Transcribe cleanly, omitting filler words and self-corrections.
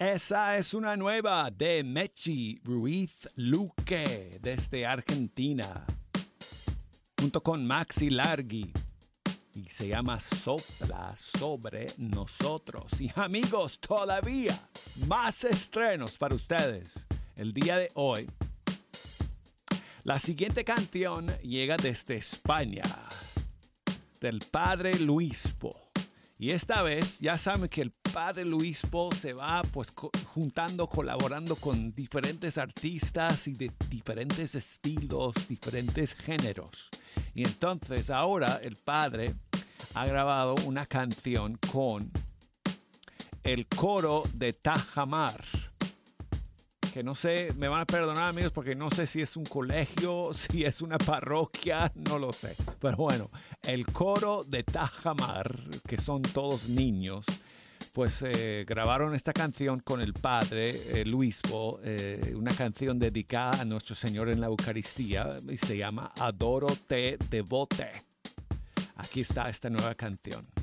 Esa es una nueva de Mechi Ruiz Luque desde Argentina, junto con Maxi Largi, y se llama Sopla sobre nosotros. Y amigos, todavía más estrenos para ustedes el día de hoy. La siguiente canción llega desde España, del Padre Luispo. Y esta vez ya saben que el Padre Luispo se va pues juntando, colaborando con diferentes artistas y de diferentes estilos, diferentes géneros. Y entonces ahora el Padre ha grabado una canción con el coro de Tajamar. Que no sé, me van a perdonar amigos porque no sé si es un colegio, si es una parroquia, no lo sé. Pero bueno, el coro de Tajamar, que son todos niños, pues grabaron esta canción con el Padre Luispo, una canción dedicada a Nuestro Señor en la Eucaristía y se llama Adoro te devote. Aquí está esta nueva canción.